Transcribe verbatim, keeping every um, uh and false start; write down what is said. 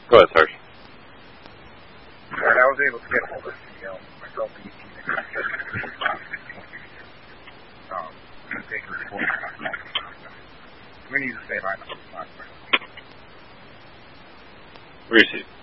Go ahead, Sarge. Right, I was able to get hold of the um, myself and the team. Um, take a report. We need to stay line up. Receive.